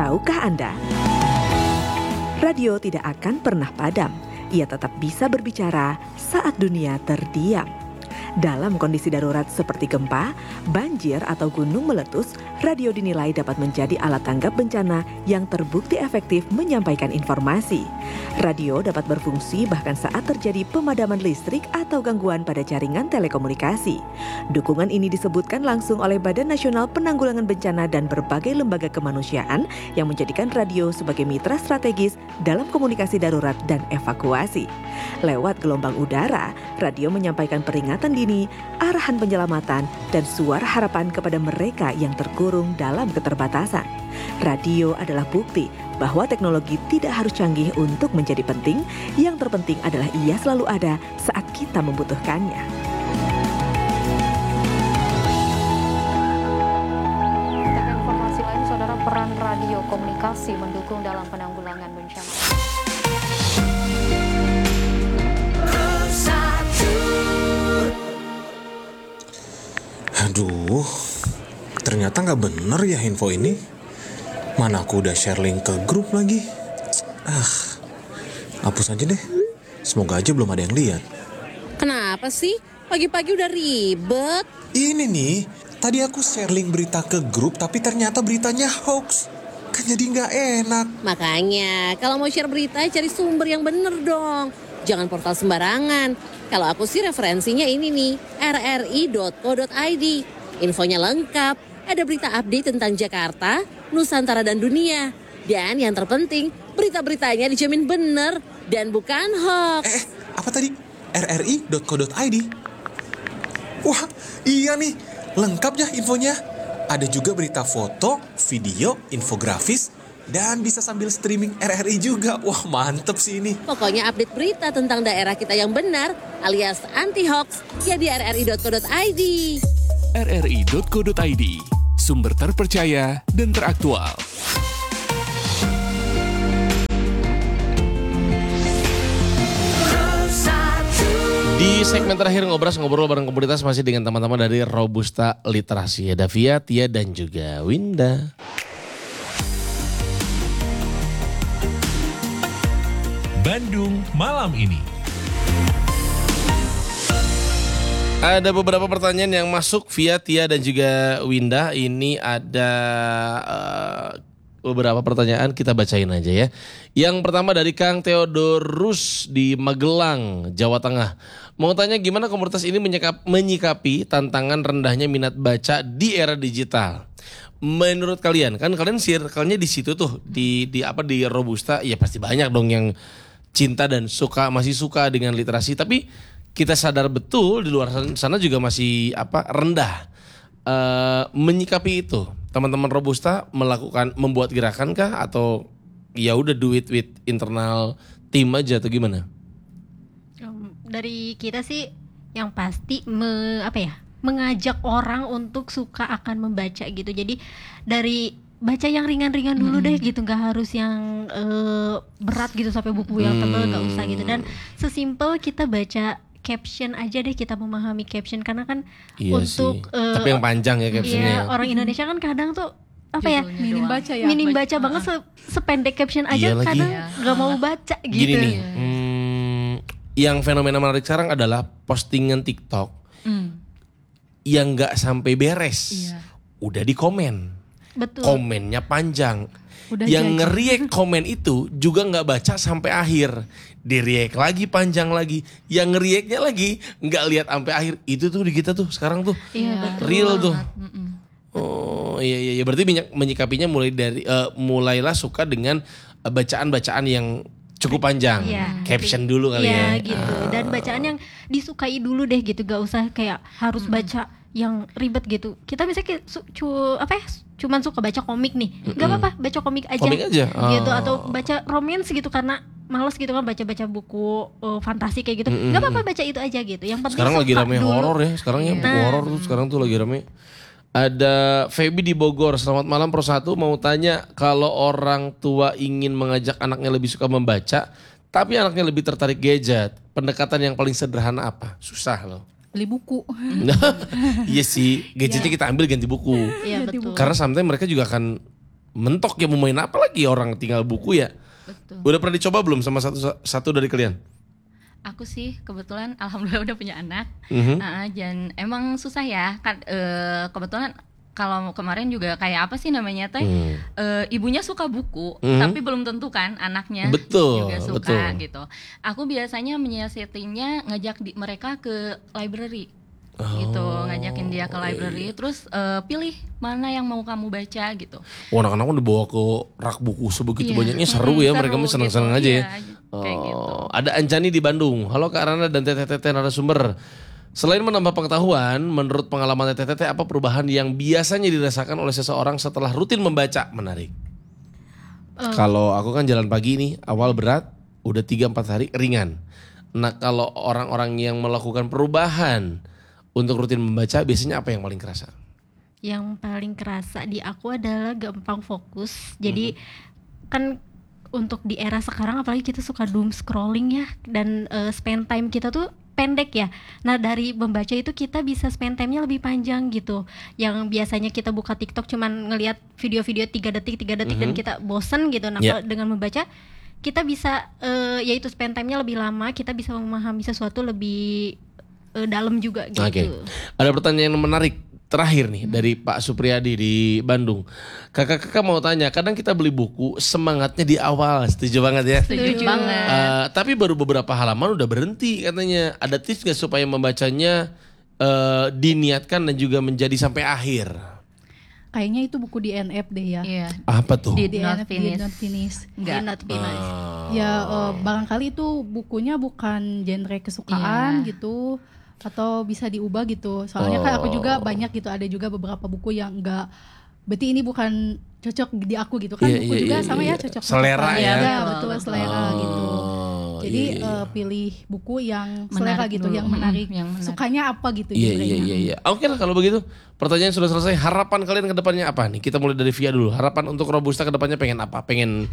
Tahukah Anda? Radio tidak akan pernah padam. Ia tetap bisa berbicara saat dunia terdiam. Dalam kondisi darurat seperti gempa, banjir atau gunung meletus, radio dinilai dapat menjadi alat tanggap bencana yang terbukti efektif menyampaikan informasi. Radio dapat berfungsi bahkan saat terjadi pemadaman listrik atau gangguan pada jaringan telekomunikasi. Dukungan ini disebutkan langsung oleh Badan Nasional Penanggulangan Bencana dan berbagai lembaga kemanusiaan yang menjadikan radio sebagai mitra strategis dalam komunikasi darurat dan evakuasi. Lewat gelombang udara, radio menyampaikan peringatan dini, arahan penyelamatan, dan suara harapan kepada mereka yang terkurung dalam keterbatasan. Radio adalah bukti bahwa teknologi tidak harus canggih untuk menjadi penting. Yang terpenting adalah ia selalu ada saat kita membutuhkannya. Kita ke informasi lain, saudara, peran radio komunikasi mendukung dalam penanggulangan bencana. Aduh, ternyata nggak bener ya info ini. Mana aku udah share link ke grup lagi. Hapus aja deh. Semoga aja belum ada yang lihat. Kenapa sih? Pagi-pagi udah ribet. Ini nih, tadi aku share link berita ke grup tapi ternyata beritanya hoax. Kan jadi nggak enak. Makanya, kalau mau share berita cari sumber yang bener dong. Jangan portal sembarangan. Kalau aku sih referensinya ini nih, rri.co.id. Infonya lengkap, ada berita update tentang Jakarta, Nusantara dan dunia. Dan yang terpenting, berita-beritanya dijamin bener dan bukan hoax. Apa tadi? rri.co.id? Wah, iya nih, lengkap ya infonya. Ada juga berita foto, video, infografis, dan bisa sambil streaming RRI juga. Wah, mantep sih ini. Pokoknya update berita tentang daerah kita yang benar alias anti-hoax ya di rri.co.id. rri.co.id, sumber terpercaya dan teraktual. Di segmen terakhir ngobrol bareng komunitas masih dengan teman-teman dari Robusta Literasi. Ada Via, Tia, dan juga Winda. Bandung malam ini. Ada beberapa pertanyaan yang masuk via Tia dan juga Winda. Ini ada beberapa pertanyaan, kita bacain aja ya. Yang pertama dari Kang Theodorus di Magelang, Jawa Tengah. Mau tanya gimana komunitas ini menyikapi tantangan rendahnya minat baca di era digital. Menurut kalian, kan kalian circle-nya di situ tuh, di Robusta, ya pasti banyak dong yang cinta dan masih suka dengan literasi, tapi kita sadar betul di luar sana juga masih rendah. Menyikapi itu, teman-teman Robusta membuat gerakan kah atau ya udah do it with internal team aja atau gimana? Dari kita sih yang pasti mengajak orang untuk suka akan membaca gitu. Jadi dari baca yang ringan-ringan dulu deh gitu, nggak harus yang berat gitu sampai buku yang tebal, nggak usah gitu. Dan sesimpel kita baca caption aja deh, kita memahami caption karena kan untuk tapi yang panjang ya captionnya. Iya, orang Indonesia kan kadang tuh minim baca banget, sependek caption aja kadang nggak mau baca gitu. Gini nih, yang fenomena menarik sekarang adalah postingan TikTok yang nggak sampai beres, udah di komen. Betul. Komennya panjang. Yang nge-react komen itu juga nggak baca sampai akhir, di-react lagi panjang lagi. Yang nge-reactnya lagi nggak lihat sampai akhir. Itu tuh di kita tuh sekarang tuh real tuh. Oh iya, berarti menyikapinya mulailah suka dengan bacaan-bacaan yang cukup panjang, caption dulu kali ya. Gitu. Dan bacaan yang disukai dulu deh gitu, gak usah kayak harus baca yang ribet gitu. Kita misalnya cuman suka baca komik nih, gak apa-apa baca komik aja. Gitu, atau baca romance gitu karena males gitu kan baca buku fantasi kayak gitu. Gak apa-apa baca itu aja gitu. Yang penting sekarang lagi rame horor ya, sekarang ya buku horor tuh sekarang tuh lagi rame. Ada Feby di Bogor, selamat malam Pro 1, mau tanya kalau orang tua ingin mengajak anaknya lebih suka membaca, tapi anaknya lebih tertarik gadget, pendekatan yang paling sederhana apa? Susah loh. Beli buku. Iya sih, gadgetnya kita ambil ganti buku. Iya betul. Karena sometimes mereka juga akan mentok ya, mau main apa lagi, orang tinggal buku ya. Betul. Udah pernah dicoba belum sama satu dari kalian? Aku sih kebetulan alhamdulillah udah punya anak. Mhm. Dan emang susah ya kan, kebetulan kalau kemarin juga kayak apa sih namanya teh, ibunya suka buku tapi belum tentu kan anaknya Betul, juga suka betul. gitu. Aku biasanya menyiasatinya ngajak mereka ke library gitu, ngajakin dia ke library, terus pilih mana yang mau kamu baca gitu. Wah, anak-anak udah bawa ke rak buku sebegitu Iya. banyaknya, seru ya, mereka mah Seru senang-senang gitu. aja ya. Iya, kayak gitu. Ada Anjani di Bandung. Halo Kak Rana dan Teteh narasumber. Selain menambah pengetahuan, menurut pengalaman Teteh apa perubahan yang biasanya dirasakan oleh seseorang setelah rutin membaca? Menarik. Kalau aku kan jalan pagi nih, awal berat, udah 3-4 hari ringan. Nah, kalau orang-orang yang melakukan perubahan untuk rutin membaca, biasanya apa yang paling kerasa? Yang paling kerasa di aku adalah gampang fokus. Jadi kan untuk di era sekarang apalagi kita suka doom scrolling ya, dan spend time kita tuh pendek ya. Nah, dari membaca itu kita bisa spend time-nya lebih panjang gitu. Yang biasanya kita buka TikTok cuman ngelihat video-video 3 detik dan kita bosen gitu. Nah, kalau dengan membaca kita bisa yaitu spend time-nya lebih lama, kita bisa memahami sesuatu lebih dalam juga gitu. Oke. Ada pertanyaan yang menarik terakhir nih dari Pak Supriyadi di Bandung. Kakak-kakak mau tanya, kadang kita beli buku semangatnya di awal, setuju banget ya? Setuju banget. Tapi baru beberapa halaman udah berhenti katanya. Ada tips nggak supaya membacanya diniatkan dan juga menjadi sampai akhir? Kayaknya itu buku DNF deh ya. Iya. Apa tuh? Di Not DNF, Did Finish. Not Finish. Enggak. Not finish. Ya barangkali itu bukunya bukan genre kesukaan gitu, atau bisa diubah gitu. Soalnya kan aku juga banyak gitu, ada juga beberapa buku yang enggak, berarti ini bukan cocok di aku gitu kan. Buku juga sama ya cocok Selera ya. Ya betul, selera gitu. Jadi pilih buku yang selera Menarik gitu, dulu. yang menarik. Yang menarik. Sukanya apa gitu Iya, genrenya. iya. Oke lah kalau begitu. Pertanyaan sudah selesai. Harapan kalian ke depannya apa nih? Kita mulai dari Via dulu. Harapan untuk Robusta ke depannya pengen apa? Pengen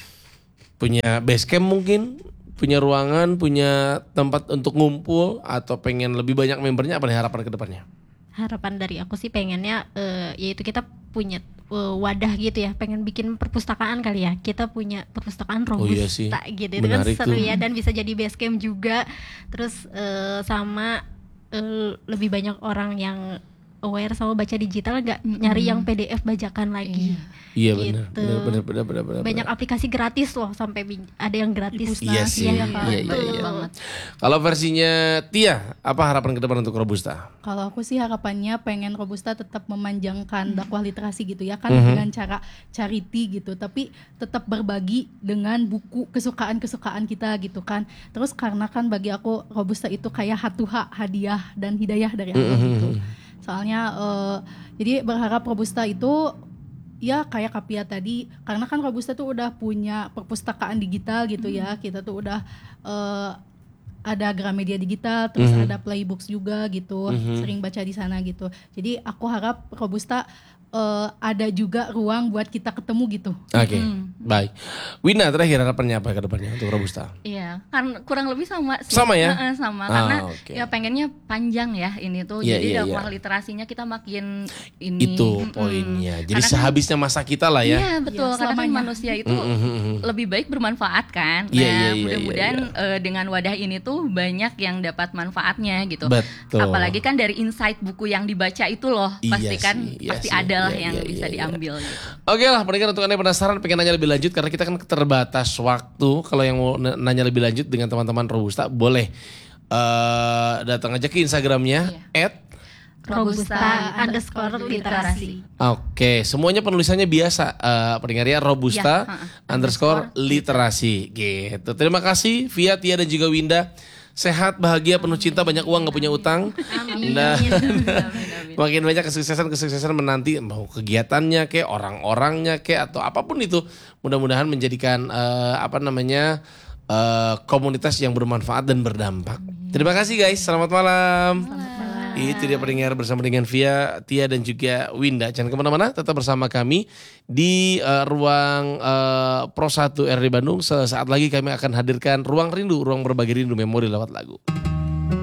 punya base camp mungkin? Punya ruangan, punya tempat untuk ngumpul, atau pengen lebih banyak membernya? Apa nih harapan ke depannya? Harapan dari aku sih pengennya yaitu kita punya wadah gitu ya, pengen bikin perpustakaan kali ya. Kita punya perpustakaan Oh iya sih. Robusta gitu. Itu kan Menarik seru tuh. ya, dan bisa jadi base camp juga. Terus sama lebih banyak orang yang aware sama baca digital, nggak nyari yang PDF bajakan lagi. Iya Gitu. benar. Banyak aplikasi gratis loh, sampai ada yang gratis. Iya sih. Iya, Iya. betul. Kalau versinya Tia, apa harapan ke depan untuk Robusta? Kalau aku sih harapannya pengen Robusta tetap memanjangkan dakwah literasi gitu ya kan, dengan cara charity gitu, tapi tetap berbagi dengan buku kesukaan kita gitu kan. Terus karena kan bagi aku Robusta itu kayak hatuha, hadiah dan hidayah dari Allah gitu. Soalnya jadi berharap Robusta itu ya kayak Kapia tadi, karena kan Robusta tuh udah punya perpustakaan digital gitu ya. Kita tuh udah ada Gramedia digital, terus ada Playbooks juga gitu, sering baca di sana gitu. Jadi aku harap Robusta ada juga ruang buat kita ketemu gitu. Oke, baik. Wina, terakhir harapannya apa ke depannya untuk Robusta? Iya, kan kurang lebih sama sih. Sama ya? Sama, Ah, karena oke. ya pengennya panjang ya ini tuh. Iya, Jadi iya, dakwah iya. literasinya kita makin ini. Itu poinnya. Jadi Karena kan- sehabisnya masa kita lah ya. Iya betul, Ya, karena kan selamanya. manusia itu lebih baik bermanfaat kan. Nah, Iya, iya, mudah-mudahan dengan wadah ini tuh banyak yang dapat manfaatnya gitu. Betul. Apalagi kan dari insight buku yang dibaca itu loh, Iya pasti kan sih, iya pasti sih. ada lah Iya, yang iya, bisa iya, iya. diambil gitu. Oke lah, pendengar, untuk Anda yang penasaran pengen nanya lebih lanjut, karena kita kan terbatas waktu. Kalau yang mau nanya lebih lanjut dengan teman-teman Robusta, boleh datang aja ke Instagramnya Robusta_literasi. Oke, semuanya penulisannya biasa, pendengar ya, Robusta _literasi gitu. Terima kasih Via, Tia dan juga Winda. Sehat, bahagia, penuh cinta, banyak uang, gak punya utang. Nah, makin banyak kesuksesan menanti, mau kegiatannya kayak orang-orangnya kayak atau apapun itu, mudah-mudahan menjadikan komunitas yang bermanfaat dan berdampak. Terima kasih guys, selamat malam. Itu dia pendengar, bersama dengan Via, Tia dan juga Winda. Jangan kemana-mana, tetap bersama kami di ruang Pro 1 RRI Bandung. Sesaat lagi kami akan hadirkan Ruang Rindu, ruang berbagi rindu memori lewat lagu.